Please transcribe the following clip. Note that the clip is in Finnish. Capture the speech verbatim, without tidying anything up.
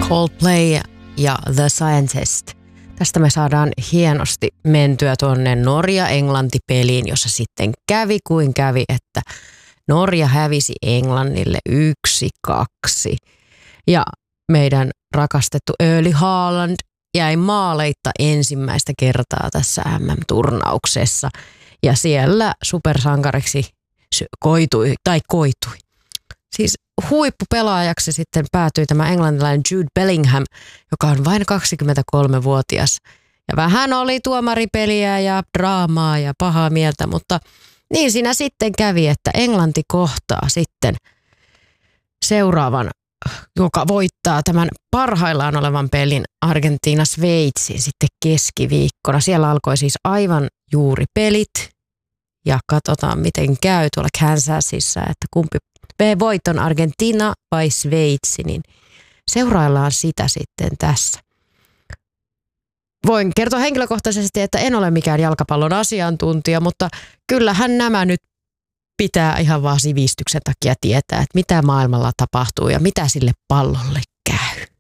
Coldplay ja The Scientist. Tästä me saadaan hienosti mentyä tuonne Norja-Englanti-peliin, jossa sitten kävi kuin kävi, että Norja hävisi Englannille yksi, kaksi. Ja meidän rakastettu Erling Haaland jäi maaleitta ensimmäistä kertaa tässä M M-turnauksessa. Ja siellä supersankariksi koitui, tai koitui. Siis huippupelaajaksi sitten päätyi tämä englantilainen Jude Bellingham, joka on vain kaksikymmentäkolmevuotias. Ja vähän oli tuomaripeliä ja draamaa ja pahaa mieltä, mutta niin siinä sitten kävi, että Englanti kohtaa sitten seuraavan, joka voittaa tämän parhaillaan olevan pelin Argentiina-Sveitsin sitten keskiviikkona. Siellä alkoi siis aivan juuri pelit ja katsotaan miten käy tuolla Kansasissa, että kumpi voiton Argentiina vai Sveitsi, niin seuraillaan sitä sitten tässä. Voin kertoa henkilökohtaisesti, että en ole mikään jalkapallon asiantuntija, mutta kyllähän nämä nyt pitää ihan vaan sivistyksen takia tietää, että mitä maailmalla tapahtuu ja mitä sille pallolle käy.